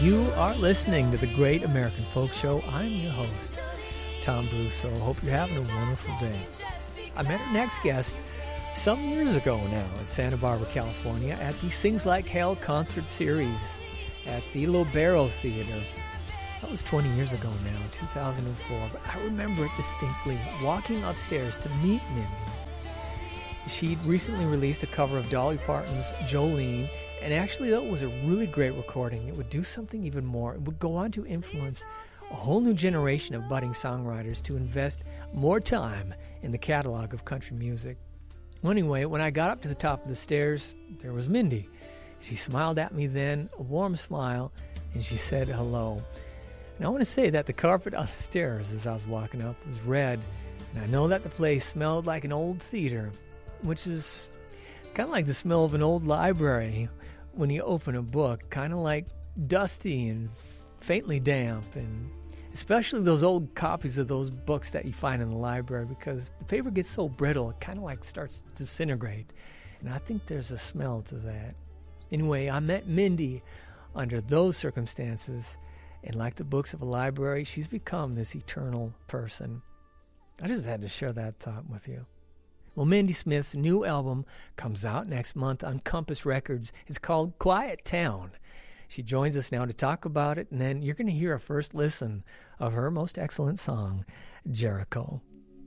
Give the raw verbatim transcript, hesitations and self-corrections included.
You are listening to the Great American Folk Show. I'm your host, Tom Brusso. Hope you're having a wonderful day. I met our next guest some years ago now in Santa Barbara, California at the Sings Like Hell concert series at the Lobero Theater. That was twenty years ago now, two thousand four, but I remember it distinctly, walking upstairs to meet Mindy. She'd recently released a cover of Dolly Parton's Jolene, and actually that was a really great recording. It would do something even more. It would go on to influence a whole new generation of budding songwriters to invest more time in the catalog of country music. Well, anyway, when I got up to the top of the stairs, there was Mindy. She smiled at me then, a warm smile, and she said hello. And I want to say that the carpet on the stairs as I was walking up was red, and I know that the place smelled like an old theater, which is kind of like the smell of an old library when you open a book, kind of like dusty and faintly damp, and especially those old copies of those books that you find in the library, because the paper gets so brittle, it kind of like starts to disintegrate. And I think there's a smell to that. Anyway, I met Mindy under those circumstances, and like the books of a library, she's become this eternal person. I just had to share that thought with you. Well, Mindy Smith's new album comes out next month on Compass Records. It's called Quiet Town. She joins us now to talk about it, and then you're going to hear a first listen of her most excellent song, Jericho.